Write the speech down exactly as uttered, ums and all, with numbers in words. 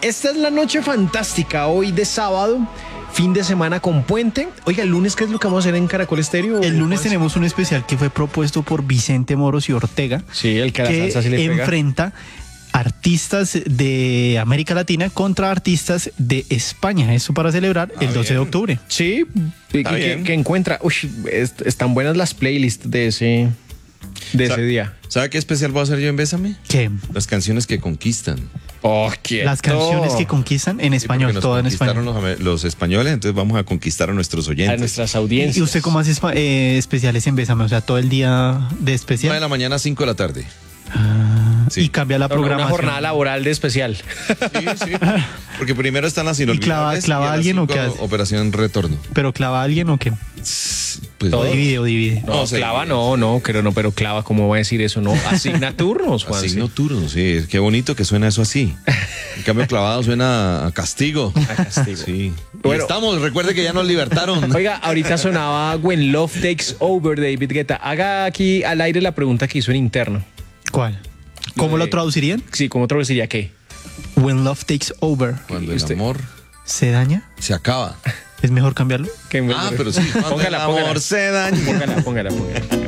esta es la noche fantástica hoy de sábado. Fin de semana con puente. Oiga, el lunes, ¿qué es lo que vamos a hacer en Caracol Estéreo? El lunes tenemos un especial que fue propuesto por Vicente Moros y Ortega. Sí, el que a la que salsa sí le pega. enfrenta artistas de América Latina contra artistas de España. Eso para celebrar Ah, el doce bien. de octubre. Sí, que, que, que encuentra. Uy, es- están buenas las playlists de ese, de ese día. ¿Sabe qué especial voy a hacer yo en Bésame? ¿Qué? Las canciones que conquistan. Oh, quieto. Las canciones que conquistan en Sí, español, porque nos todo en conquistaron español. Los, los españoles, entonces vamos a conquistar a nuestros A oyentes. nuestras ¿Y audiencias. usted cómo hace espa- eh, especiales en Bésame? O sea, todo el día de nueve especial. de la mañana, cinco de la tarde. Ah, Sí. Y cambia la No, no, una programación. jornada laboral de especial. Sí, sí. Porque primero están las inolvidables. clava- clava y a a las alguien o cinco, qué hace? Operación Retorno. ¿Pero clava a alguien o qué? Pues, O divide o divide. No, No sé. clava no, no, pero no, pero clava, ¿cómo va a decir eso? No, asigna turnos, Juan. Asigno turnos, sí. Qué bonito que suena eso así. En cambio, clavado suena a castigo. A castigo. Sí. Bueno. Y estamos, recuerde que ya nos libertaron. Oiga, ahorita sonaba When Love Takes Over de David Guetta. Haga aquí al aire la pregunta que hizo en interno. ¿Cuál? ¿Cómo de- lo traducirían? Sí, ¿cómo traduciría qué? When love takes over. Cuando el usted? amor ¿Se daña? se acaba. ¿Es mejor cambiarlo? ¿Qué me- Ah, pero sí. Cuando Póngala, el amor póngala. se daña. Póngala, póngala, póngala.